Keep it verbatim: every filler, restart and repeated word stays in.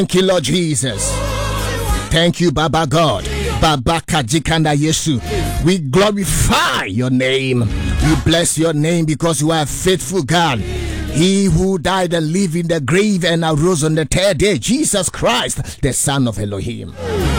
Thank you, Lord Jesus. Thank you, Baba God. Baba Kajikanda Yesu. We glorify your name. We bless your name because you are a faithful God. He who died and lived in the grave and arose on the third day, Jesus Christ, the Son of Elohim.